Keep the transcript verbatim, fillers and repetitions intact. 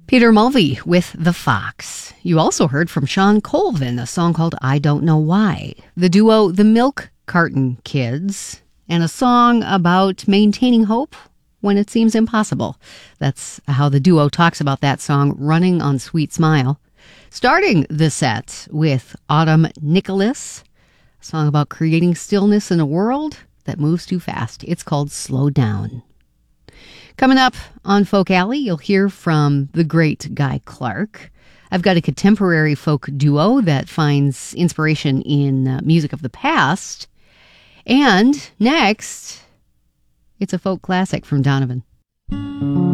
Peter Mulvey with The Fox. You also heard from Sean Colvin, a song called I Don't Know Why. The duo The Milk Carton Kids, and a song about maintaining hope when it seems impossible. That's how the duo talks about that song, Running on Sweet Smile. Starting the set with Autumn Nicholas, a song about creating stillness in a world that moves too fast. It's called Slow Down. Coming up on Folk Alley, you'll hear from the great Guy Clark. I've got a contemporary folk duo that finds inspiration in uh, music of the past. And next, it's a folk classic from Donovan.